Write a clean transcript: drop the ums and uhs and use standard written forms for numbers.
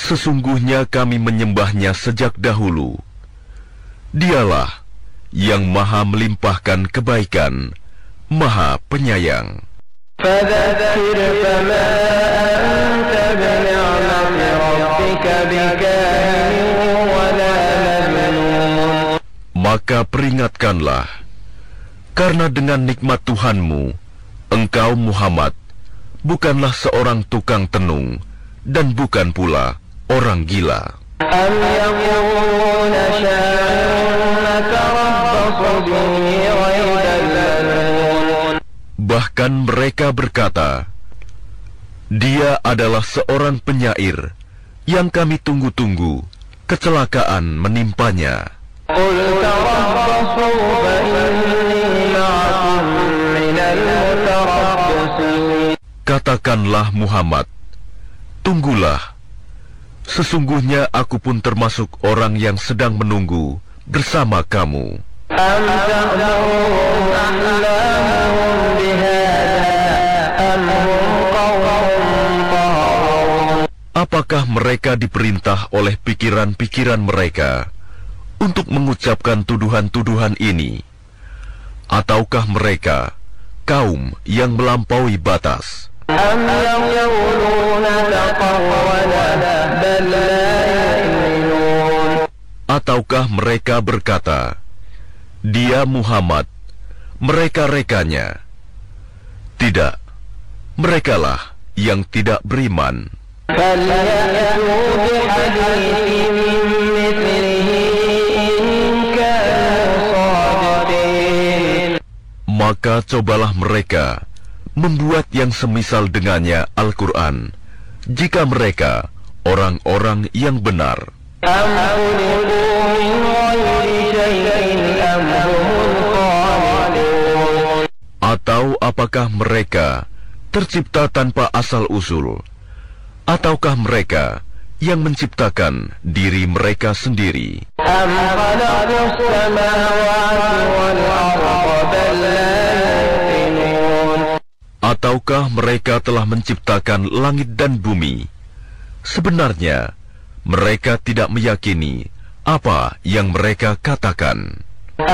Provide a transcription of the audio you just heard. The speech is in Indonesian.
Sesungguhnya kami menyembahnya sejak dahulu. Dialah yang maha melimpahkan kebaikan, maha penyayang. فذكر فما أنت بنعمة ربك بكاهن ولا مجنون. Maka peringatkanlah, karena dengan nikmat Tuhanmu, engkau Muhammad bukanlah seorang tukang tenung dan bukan pula orang gila. أم يقولون شاعر نتربص به ريب المنون. Bahkan mereka berkata, dia adalah seorang penyair yang kami tunggu-tunggu kecelakaan menimpanya. قل تربصوا فإني معكم من المتربصين. Katakanlah Muhammad, tunggulah. Sesungguhnya aku pun termasuk orang yang sedang menunggu bersama kamu. أم تأمرهم أحلامهم بهذا أم هم قوم طاغون. Apakah mereka diperintah oleh pikiran-pikiran mereka untuk mengucapkan tuduhan-tuduhan ini? Ataukah mereka kaum yang melampaui batas? أم يقولون تقوله بل لا يؤمنون. Ataukah mereka berkata, dia Muhammad, mereka-rekanya? Tidak, merekalah yang tidak beriman. فليأتوا بحديث مثله إن كانوا صادقين. Maka cobalah mereka membuat yang semisal dengannya Al-Quran, jika mereka orang-orang yang benar. أم خلقوا من غير شيء أم هم الخالقون. Atau apakah mereka tercipta tanpa asal-usul? Ataukah mereka yang menciptakan diri mereka sendiri? أم خلقوا السماوات والأرض بل لا يوقنون. Ataukah mereka telah menciptakan langit dan bumi? Sebenarnya mereka tidak meyakini apa yang mereka katakan.